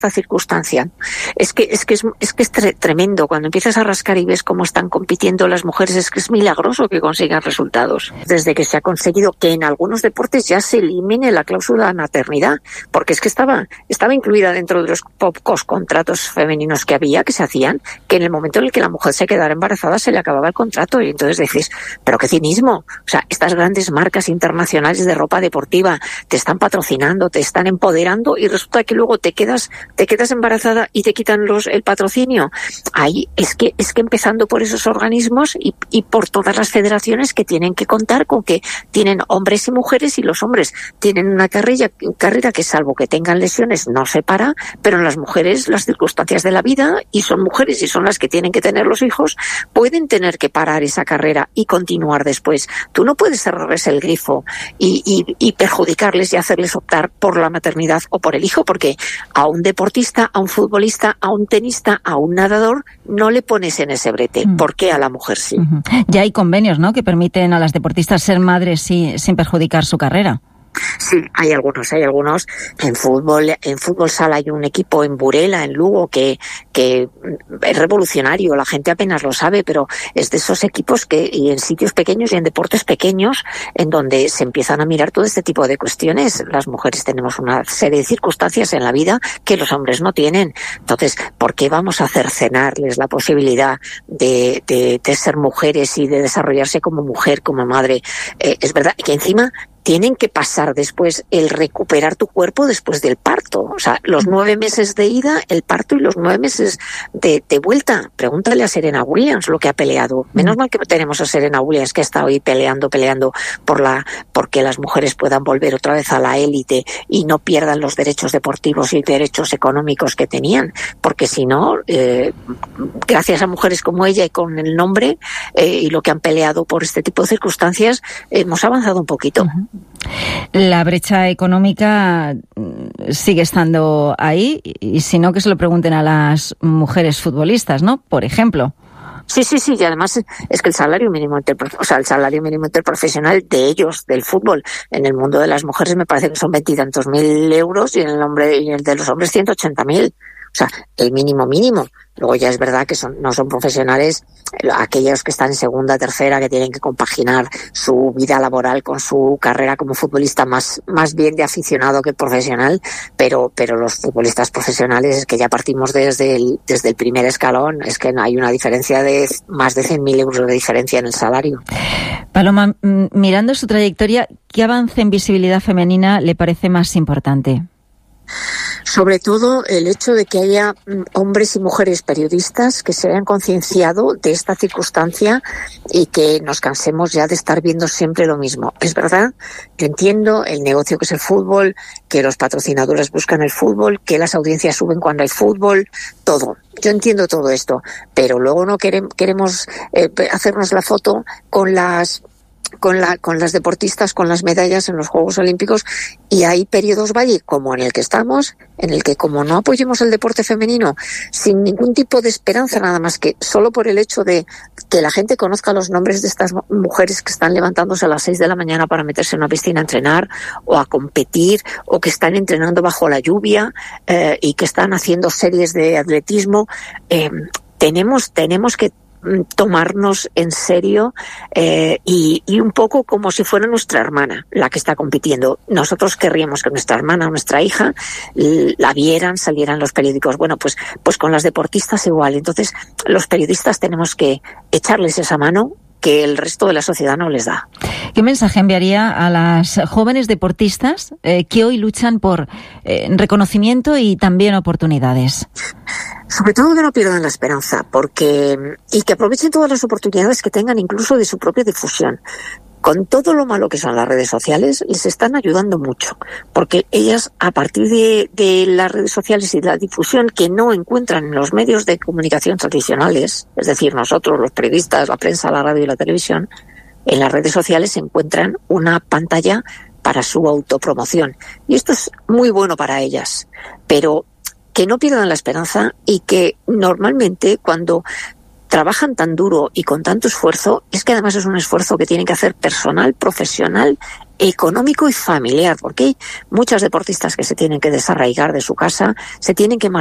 circunstancia. Es que es tremendo. Cuando empiezas a rascar y ves cómo están compitiendo las mujeres, es que es milagroso que consigan resultados. Desde que se ha conseguido que en algunos deportes ya se elimine la cláusula de maternidad, porque es que estaba incluida dentro de los pocos contratos femeninos que se hacían, que en el momento en el que la mujer se quedara embarazada se le acababa el contrato, y entonces decís, pero qué cinismo. O sea, estas grandes marcas internacionales de ropa deportiva te están patrocinando, te están empoderando, y resulta que luego te quedas embarazada y te quitan el patrocinio. Ahí es que empezando por esos organismos y por todas las federaciones que tienen que contar con que tienen hombres y mujeres, y los hombres tienen una carrera que, salvo que tengan lesiones, no se para, pero en las mujeres las circunstancias de la vida, y son mujeres y son las que tienen que tener los hijos, pueden tener que parar esa carrera y continuar después. Tú no puedes cerrarles el grifo y perjudicarles y hacerles optar por la maternidad o por el hijo, porque a un deportista, a un futbolista, a un tenista, a un nadador no le pones en ese brete. ¿Por qué a la mujer sí? Ya hay convenios, ¿no?, que permiten a las deportistas ser madres sin perjudicar su carrera. Sí, hay algunos. En fútbol sala hay un equipo en Burela, en Lugo, que es revolucionario. La gente apenas lo sabe, pero es de esos equipos y en sitios pequeños y en deportes pequeños, en donde se empiezan a mirar todo este tipo de cuestiones. Las mujeres tenemos una serie de circunstancias en la vida que los hombres no tienen. Entonces, ¿por qué vamos a cercenarles la posibilidad de ser mujeres y de desarrollarse como mujer, como madre? Es verdad que encima tienen que pasar después el recuperar tu cuerpo después del parto. O sea, los 9 meses de ida, el parto, y los 9 meses de vuelta. Pregúntale a Serena Williams lo que ha peleado. Menos mal que tenemos a Serena Williams, que ha estado ahí peleando porque las mujeres puedan volver otra vez a la élite y no pierdan los derechos deportivos y derechos económicos que tenían. Porque si no, gracias a mujeres como ella y con el nombre y lo que han peleado por este tipo de circunstancias, hemos avanzado un poquito. La brecha económica sigue estando ahí, y si no, que se lo pregunten a las mujeres futbolistas, ¿no?, por ejemplo. Sí, y además es que el salario mínimo interprofesional de ellos, del fútbol, en el mundo de las mujeres me parece que son 20 y tantos mil euros, y en el de los hombres 180.000. O sea, el mínimo. Luego ya es verdad que no son profesionales aquellos que están en segunda, tercera, que tienen que compaginar su vida laboral con su carrera como futbolista, más bien de aficionado que profesional, pero los futbolistas profesionales es que ya partimos desde el primer escalón, es que hay una diferencia de más de 100.000 euros de diferencia en el salario. Paloma, mirando su trayectoria, ¿qué avance en visibilidad femenina le parece más importante? Sobre todo el hecho de que haya hombres y mujeres periodistas que se hayan concienciado de esta circunstancia y que nos cansemos ya de estar viendo siempre lo mismo. Es verdad, yo entiendo el negocio que es el fútbol, que los patrocinadores buscan el fútbol, que las audiencias suben cuando hay fútbol, todo. Yo entiendo todo esto, pero luego no queremos hacernos la foto con las deportistas, con las medallas en los Juegos Olímpicos, y hay periodos valle como en el que estamos, en el que como no apoyemos el deporte femenino sin ningún tipo de esperanza, nada más que solo por el hecho de que la gente conozca los nombres de estas mujeres que están levantándose a las 6 de la mañana para meterse en una piscina a entrenar o a competir, o que están entrenando bajo la lluvia y que están haciendo series de atletismo, tenemos que tomarnos en serio y un poco como si fuera nuestra hermana la que está compitiendo. Nosotros querríamos que nuestra hermana o nuestra hija la vieran, salieran los periódicos. Bueno, pues con las deportistas igual. Entonces, los periodistas tenemos que echarles esa mano que el resto de la sociedad no les da. ¿Qué mensaje enviaría a las jóvenes deportistas que hoy luchan por reconocimiento y también oportunidades? Sobre todo que no pierdan la esperanza, y que aprovechen todas las oportunidades que tengan, incluso de su propia difusión. Con todo lo malo que son las redes sociales, les están ayudando mucho, porque ellas, a partir de las redes sociales y de la difusión que no encuentran en los medios de comunicación tradicionales, es decir, nosotros, los periodistas, la prensa, la radio y la televisión, en las redes sociales encuentran una pantalla para su autopromoción. Y esto es muy bueno para ellas, pero que no pierdan la esperanza, y que normalmente cuando trabajan tan duro y con tanto esfuerzo, es que además es un esfuerzo que tienen que hacer personal, profesional, económico y familiar, porque hay muchas deportistas que se tienen que desarraigar de su casa, se tienen que